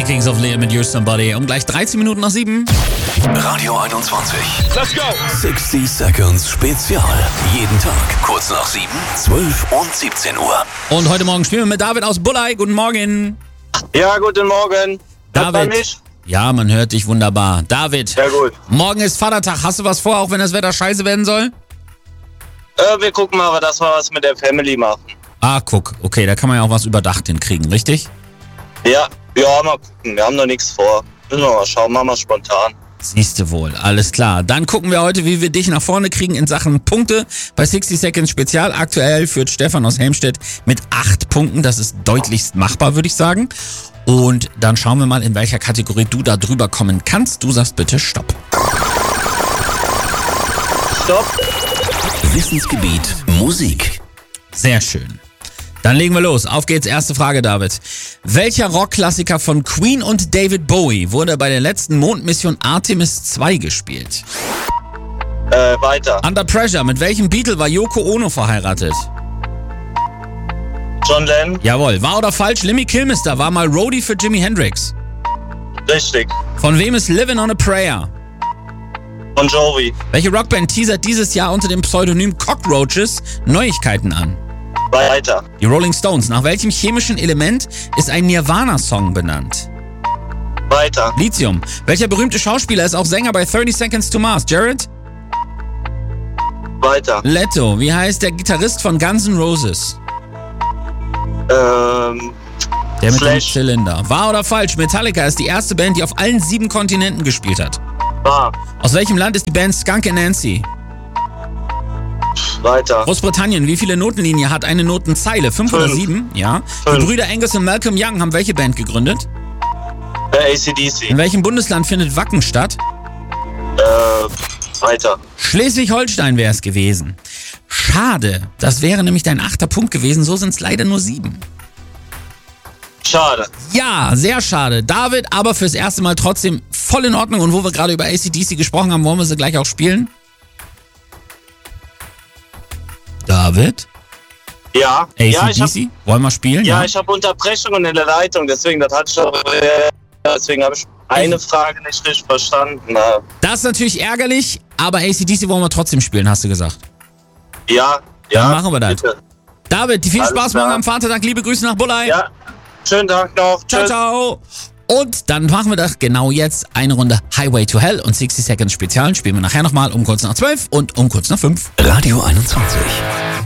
die Kings of Leon mit You're Somebody. Um gleich 13 Minuten nach 7. Radio 21. Let's go! 60 Seconds Spezial. Jeden Tag kurz nach 7, 12 und 17 Uhr. Und heute Morgen spielen wir mit David aus Bullei. Guten Morgen. Ja, guten Morgen. Hört man David. mich? Ja, man hört dich wunderbar. David, Sehr gut. morgen ist Vatertag. Hast du was vor, auch wenn das Wetter scheiße werden soll? Wir gucken mal, dass wir was mit der Family machen. Ah, guck. Okay, da kann man ja auch was überdacht hinkriegen, richtig? Ja, mal gucken. Wir haben noch nichts vor. Müssen wir mal schauen, machen wir spontan. Siehste wohl, alles klar. Dann gucken wir heute, wie wir dich nach vorne kriegen in Sachen Punkte. Bei 60 Seconds Spezial aktuell führt Stefan aus Helmstedt mit 8 Punkten. Das ist deutlichst machbar, würde ich sagen. Und dann schauen wir mal, in welcher Kategorie du da drüber kommen kannst. Du sagst bitte Stopp. Stopp. Wissensgebiet Musik. Sehr schön. Dann legen wir los. Auf geht's. Erste Frage, David. Welcher Rockklassiker von Queen und David Bowie wurde bei der letzten Mondmission Artemis 2 gespielt? Weiter. Under Pressure. Mit welchem Beatle war Yoko Ono verheiratet? John Lennon. Jawohl. Wahr oder falsch? Lemmy Kilmister war mal Roadie für Jimi Hendrix. Richtig. Von wem ist Livin' on a Prayer? Bon Jovi. Welche Rockband teasert dieses Jahr unter dem Pseudonym Cockroaches Neuigkeiten an? Weiter. Die Rolling Stones. Nach welchem chemischen Element ist ein Nirvana-Song benannt? Weiter. Lithium. Welcher berühmte Schauspieler ist auch Sänger bei 30 Seconds to Mars? Jared? Weiter. Leto. Wie heißt der Gitarrist von Guns N' Roses? Der mit dem Slash. Zylinder. Wahr oder falsch? Metallica ist die erste Band, die auf allen 7 Kontinenten gespielt hat. Wahr. Aus welchem Land ist die Band Skunk Anansie? Weiter. Großbritannien. Wie viele Notenlinie hat eine Notenzeile? 5 oder 7? Ja. Die 5. Brüder Angus und Malcolm Young haben welche Band gegründet? AC/DC. In welchem Bundesland findet Wacken statt? Weiter. Schleswig-Holstein wäre es gewesen. Schade. Das wäre nämlich dein 8. Punkt gewesen. So sind es leider nur 7. Schade. Ja, sehr schade. David, aber fürs erste Mal trotzdem voll in Ordnung. Und wo wir gerade über AC/DC gesprochen haben, wollen wir sie gleich auch spielen? David? Ja. Ja, AC/DC? Wollen wir spielen? ich habe Unterbrechungen in der Leitung, deswegen deswegen habe ich eine Frage nicht richtig verstanden. Das ist natürlich ärgerlich, aber AC/DC wollen wir trotzdem spielen, hast du gesagt. Ja. Dann machen wir das. Bitte. David, viel Alles Spaß klar. morgen am Vatertag. Liebe Grüße nach Bullei. Ja. Schönen Tag noch. Ciao, Tschüss. ciao. Und dann machen wir das genau jetzt. Eine Runde Highway to Hell und 60 Seconds Spezial. Spielen wir nachher nochmal um kurz nach 12 und um kurz nach 5. Radio 21.